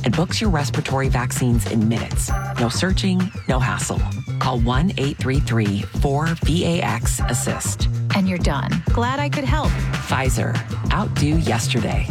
and books your respiratory vaccines in minutes. No searching, no hassle. Call 1-833-4VAX-ASSIST. And you're done. Glad I could help. Pfizer. Outdo yesterday.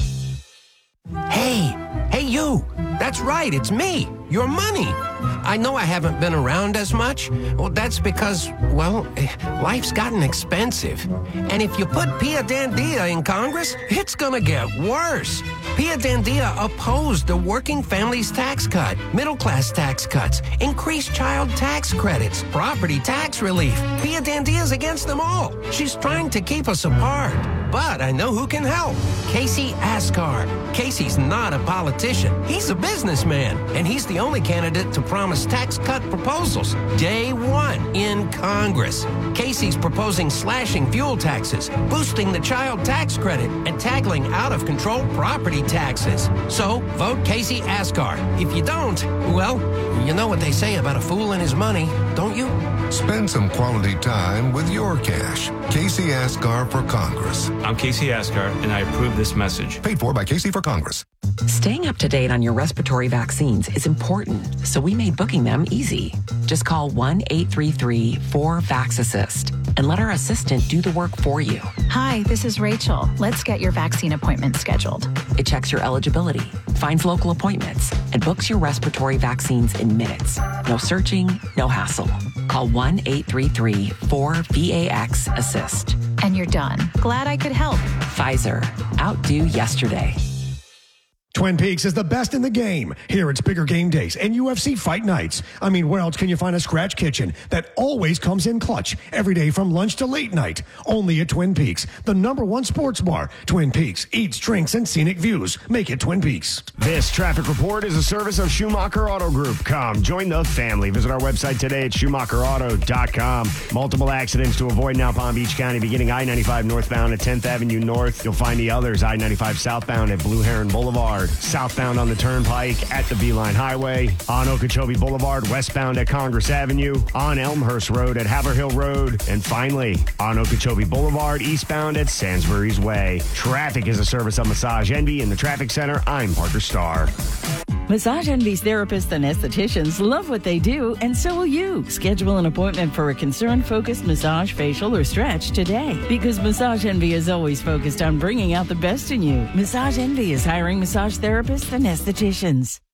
Hey, you. That's right, it's me, your money. I know I haven't been around as much. Well, that's because, life's gotten expensive. And if you put Pia Dandia in Congress, it's gonna get worse. Pia Dandia opposed the working families tax cut, middle-class tax cuts, increased child tax credits, property tax relief. Pia Dandia's against them all. She's trying to keep us apart. But I know who can help. Casey Asghar. Casey's not a politician. He's a businessman. And he's the only candidate to promise tax cut proposals day one in Congress. Casey's proposing slashing fuel taxes, boosting the child tax credit, and tackling out-of-control property taxes. So, vote Casey Asghar. If you don't, you know what they say about a fool and his money, don't you? Spend some quality time with your cash. Casey Asghar for Congress. I'm Casey Asghar, and I approve this message. Paid for by Casey for Congress. Staying up to date on your respiratory vaccines is important, so we made booking them easy. Just call 1-833-4VAX-ASSIST and let our assistant do the work for you. Hi, this is Rachel. Let's get your vaccine appointment scheduled. It checks your eligibility, finds local appointments, and books your respiratory vaccines in minutes. No searching, no hassle. Call 1-833-4VAX-ASSIST. And you're done. Glad I could help. Pfizer. Outdo yesterday. Twin Peaks is the best in the game. Here it's bigger game days and UFC fight nights. I mean, where else can you find a scratch kitchen that always comes in clutch every day from lunch to late night? Only at Twin Peaks, the #1 sports bar. Twin Peaks eats, drinks, and scenic views. Make it Twin Peaks. This traffic report is a service of Schumacher Auto Group. Come, join the family. Visit our website today at SchumacherAuto.com. Multiple accidents to avoid now Palm Beach County, beginning I-95 northbound at 10th Avenue North. You'll find the others I-95 southbound at Blue Heron Boulevard. Southbound on the Turnpike at the Beeline Highway, on Okeechobee Boulevard, westbound at Congress Avenue, on Elmhurst Road at Haverhill Road, and finally, on Okeechobee Boulevard, eastbound at Sainsbury's Way. Traffic is a service of Massage Envy in the Traffic Center. I'm Parker Starr. Massage Envy's therapists and estheticians love what they do, and so will you. Schedule an appointment for a concern-focused massage, facial, or stretch today. Because Massage Envy is always focused on bringing out the best in you. Massage Envy is hiring massage therapists and estheticians.